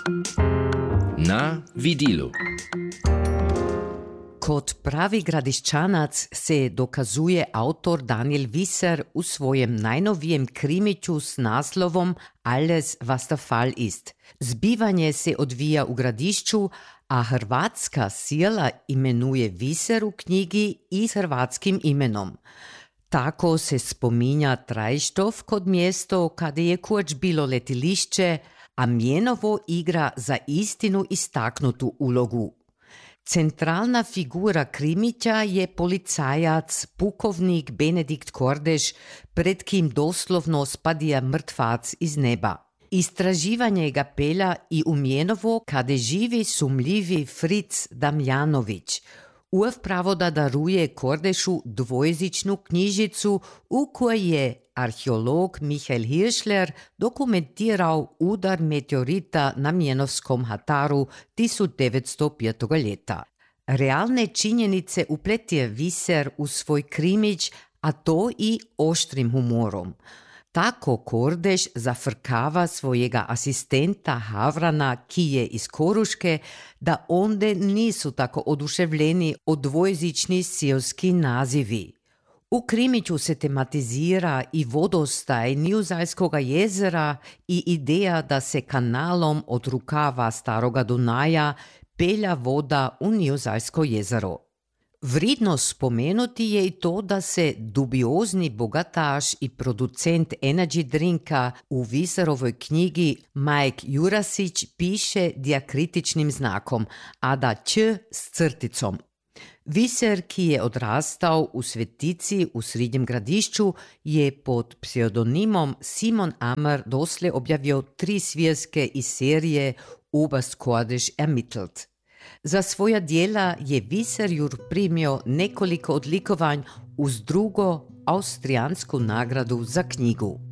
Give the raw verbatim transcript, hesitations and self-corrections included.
Na vidilu. Kot pravi Gradiščanac se dokazuje autor Daniel Visser u svojem najnovijem krimiću s naslovom Alles was der Fall ist. Zbivanje se odvija u Gradišću, a hrvatska sila imenuje Visser u knjigi i s hrvatskim imenom. Tako se spominja Trajštov kod mjesto kada je kuć bilo letilišće, a Mjenovo igra za istinu istaknutu ulogu. Centralna figura krimića je policajac, pukovnik Benedikt Kordeš, pred kim doslovno spadija mrtvac iz neba. Istraživanje ga pelja i u Mjenovo kada živi sumljivi Fritz Damjanović. Uv pravoda daruje Kordešu dvojezičnu knjižicu u kojoj je arheolog Michael Hirschler dokumentirao udar meteorita na Mjenovskom hataru tisuć devetsto petog ljeta. Realne činjenice upletio Visser u svoj krimić, a to i oštrim humorom. Tako Kordeš zafrkava svojega asistenta Havrana, ki je iz Koruške, da onde nisu tako oduševljeni od dvojezični seoski nazivi. U krimiću se tematizira i vodostaj Nijuzajskoga jezera i ideja da se kanalom od rukava Staroga Dunaja pelja voda u Nijuzajsko jezero. Vridno spomenuti je i to da se dubiozni bogataš i producent energy drinka u Visserovoj knjigi Mike Jurasić piše dijakritičnim znakom, a da ć s crticom. Visser, ki je odrastao u Svetici u Srednjem Gradišću, je pod pseudonimom Simon Ammer doslej objavio tri svjerske iz serije Oberst Kordesch ermittelt. Za svoja djela je Visser primio nekoliko odlikovanj uz drugo austrijansku nagradu za knjigu.